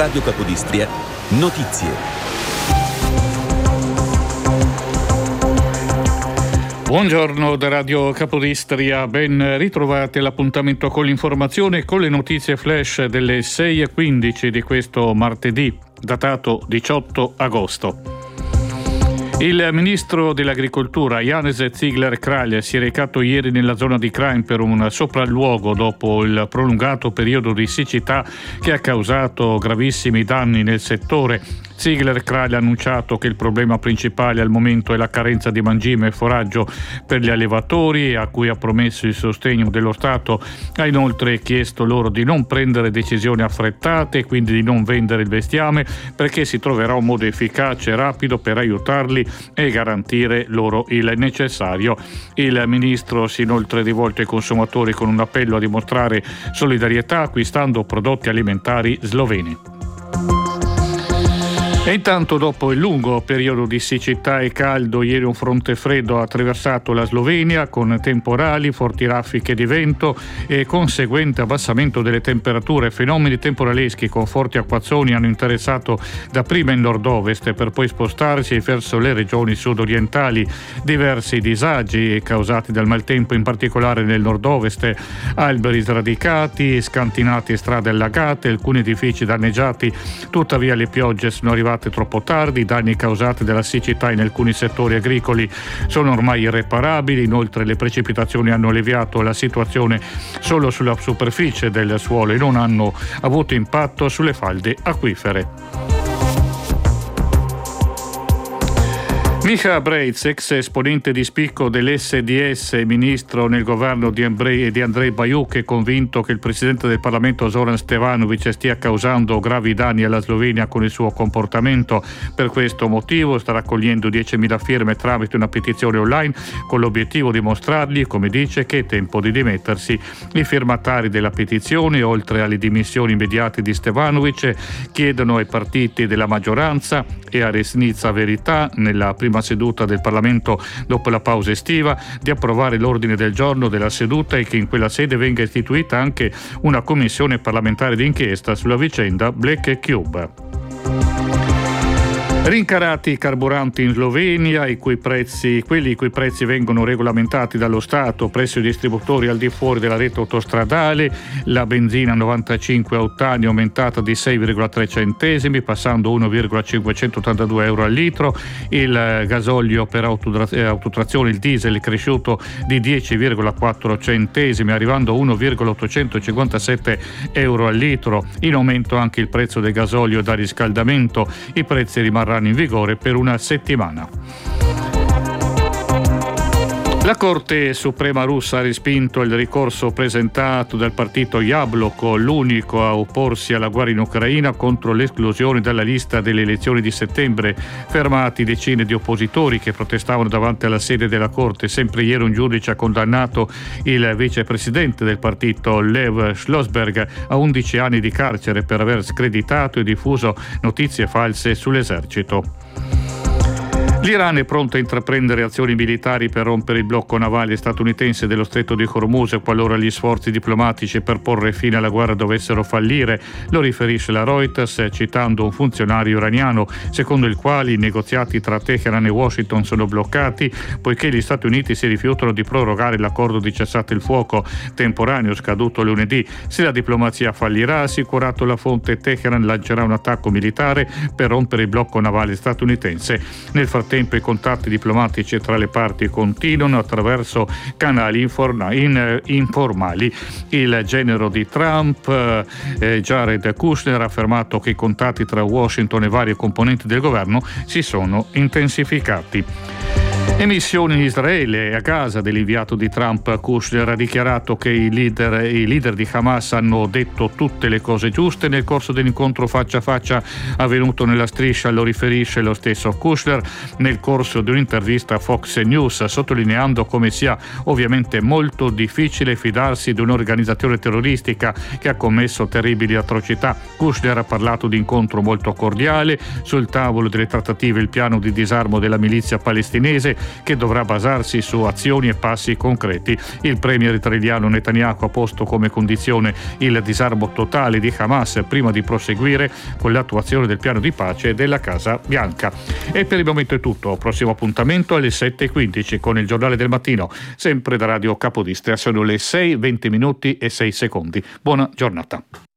Radio Capodistria, notizie. Buongiorno da Radio Capodistria, ben ritrovati all'appuntamento con l'informazione e con le notizie flash delle 6:15 di questo martedì, datato 18 agosto. Il ministro dell'Agricoltura Janez Ziegler-Kralj si è recato ieri nella zona di Krain per un sopralluogo dopo il prolungato periodo di siccità che ha causato gravissimi danni nel settore. Ziegler-Kralj ha annunciato che il problema principale al momento è la carenza di mangime e foraggio per gli allevatori, a cui ha promesso il sostegno dello Stato. Ha inoltre chiesto loro di non prendere decisioni affrettate e quindi di non vendere il bestiame, perché si troverà un modo efficace e rapido per aiutarli e garantire loro il necessario. Il ministro si è inoltre rivolto ai consumatori con un appello a dimostrare solidarietà acquistando prodotti alimentari sloveni. E intanto, dopo il lungo periodo di siccità e caldo, ieri un fronte freddo ha attraversato la Slovenia con temporali, forti raffiche di vento e conseguente abbassamento delle temperature. Fenomeni temporaleschi con forti acquazzoni hanno interessato dapprima il nord-ovest per poi spostarsi verso le regioni sud-orientali. Diversi disagi causati dal maltempo, in particolare nel nord-ovest: alberi sradicati, scantinati e strade allagate, alcuni edifici danneggiati. Tuttavia le piogge sono arrivate troppo tardi, i danni causati dalla siccità in alcuni settori agricoli sono ormai irreparabili. Inoltre le precipitazioni hanno alleviato la situazione solo sulla superficie del suolo e non hanno avuto impatto sulle falde acquifere. Micha Breitz, ex esponente di spicco dell'SDS e ministro nel governo di Andrej Bajuk, è convinto che il presidente del Parlamento Zoran Stevanović stia causando gravi danni alla Slovenia con il suo comportamento. Per questo motivo sta raccogliendo 10.000 firme tramite una petizione online con l'obiettivo di mostrargli, come dice, che è tempo di dimettersi. I firmatari della petizione, oltre alle dimissioni immediate di Stevanović, chiedono ai partiti della maggioranza e a Resnica Verità, nella prima seduta del Parlamento dopo la pausa estiva, di approvare l'ordine del giorno della seduta e che in quella sede venga istituita anche una commissione parlamentare d'inchiesta sulla vicenda Black Cube. Rincarati i carburanti in Slovenia, quelli i cui prezzi vengono regolamentati dallo Stato presso i distributori al di fuori della rete autostradale. La benzina 95 ottani è aumentata di 6,3 centesimi, passando 1,582 euro al litro. Il gasolio per autotrazione, il diesel, è cresciuto di 10,4 centesimi, arrivando a 1,857 euro al litro. In aumento anche il prezzo del gasolio da riscaldamento. I prezzi rimarranno in vigore per una settimana. La Corte Suprema russa ha respinto il ricorso presentato dal partito Yabloko, l'unico a opporsi alla guerra in Ucraina, contro l'esclusione dalla lista delle elezioni di settembre. Fermati decine di oppositori che protestavano davanti alla sede della Corte. Sempre ieri un giudice ha condannato il vicepresidente del partito Lev Schlossberg a 11 anni di carcere per aver screditato e diffuso notizie false sull'esercito. L'Iran è pronto a intraprendere azioni militari per rompere il blocco navale statunitense dello stretto di Hormuz qualora gli sforzi diplomatici per porre fine alla guerra dovessero fallire. Lo riferisce la Reuters citando un funzionario iraniano, secondo il quale i negoziati tra Teheran e Washington sono bloccati poiché gli Stati Uniti si rifiutano di prorogare l'accordo di cessate il fuoco temporaneo scaduto lunedì. Se la diplomazia fallirà, ha assicurato la fonte, Teheran lancerà un attacco militare per rompere il blocco navale statunitense. Nel frattempo i contatti diplomatici tra le parti continuano attraverso canali informali. Il genero di Trump, Jared Kushner, ha affermato che i contatti tra Washington e varie componenti del governo si sono intensificati. Emissioni in Israele e a Gaza dell'inviato di Trump. Kushner ha dichiarato che i leader di Hamas hanno detto tutte le cose giuste nel corso dell'incontro faccia a faccia avvenuto nella striscia. Lo riferisce lo stesso Kushner nel corso di un'intervista a Fox News, sottolineando come sia ovviamente molto difficile fidarsi di un'organizzazione terroristica che ha commesso terribili atrocità. Kushner ha parlato di incontro molto cordiale, sul tavolo delle trattative il piano di disarmo della milizia palestinese che dovrà basarsi su azioni e passi concreti. Il premier israeliano Netanyahu ha posto come condizione il disarmo totale di Hamas prima di proseguire con l'attuazione del piano di pace della Casa Bianca. E per il momento è tutto. Prossimo appuntamento alle 7:15 con il giornale del mattino, sempre da Radio Capodistria. Sono le 6:20 e 6 secondi. Buona giornata.